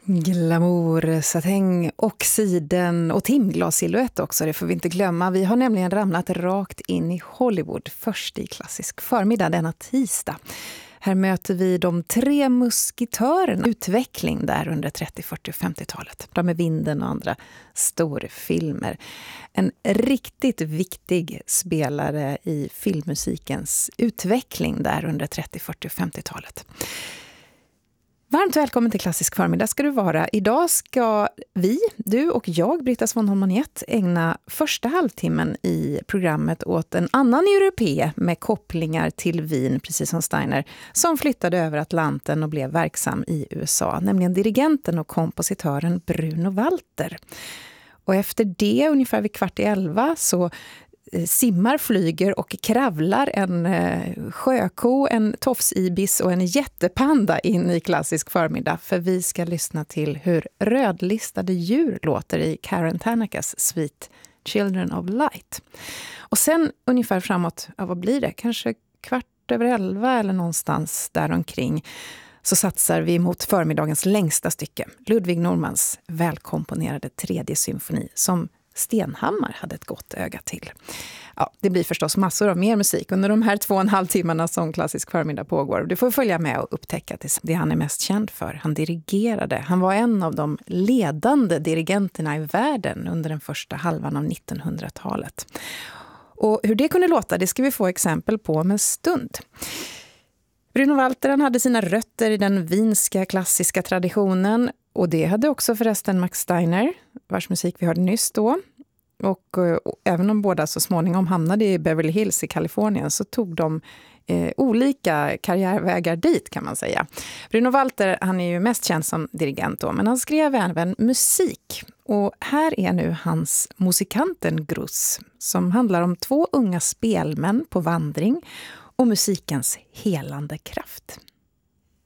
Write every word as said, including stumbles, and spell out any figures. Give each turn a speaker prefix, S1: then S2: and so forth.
S1: Glamour, satäng och siden och timglassilhuett också, det får vi inte glömma. Vi har nämligen ramlat rakt in i Hollywood först i klassisk förmiddag denna tisdag. Här möter vi de tre musketörerna. Utveckling där under trettio-, fyrtio- och femtiotalet. De med Vinden och andra storfilmer. En riktigt viktig spelare i filmmusikens utveckling där under trettio-, fyrtio- och femtiotalet. Varmt välkommen till Klassisk förmiddag ska du vara. Idag ska vi, du och jag, Britta Svanholm-Maniet, ägna första halvtimmen i programmet åt en annan europé med kopplingar till Wien, precis som Steiner, som flyttade över Atlanten och blev verksam i U S A, nämligen dirigenten och kompositören Bruno Walter. Och efter det, ungefär vid kvart i elva, så simmar, flyger och kravlar en eh, sjöko, en tofsibis och en jättepanda in i klassisk förmiddag. För vi ska lyssna till hur rödlistade djur låter i Karen Tanakas Sweet Children of Light. Och sen ungefär framåt, ja, vad blir det? Kanske kvart över elva eller någonstans däromkring, så satsar vi mot förmiddagens längsta stycke. Ludwig Normans välkomponerade tredje symfoni som Stenhammar hade ett gott öga till. Ja, det blir förstås massor av mer musik under de här två och en halv timmarna som klassisk förmiddag pågår. Du får följa med och upptäcka det han är mest känd för. Han dirigerade. Han var en av de ledande dirigenterna i världen under den första halvan av nittonhundratalet. Och hur det kunde låta, det ska vi få exempel på om en stund. Bruno Walter, han hade sina rötter i den vinska klassiska traditionen. Och det hade också förresten Max Steiner, vars musik vi hörde nyss då. Och, och även om båda så småningom hamnade i Beverly Hills i Kalifornien, så tog de eh, olika karriärvägar dit, kan man säga. Bruno Walter, han är ju mest känd som dirigent då, men han skrev även musik. Och här är nu hans Musikantengross, som handlar om två unga spelmän på vandring och musikens helande kraft.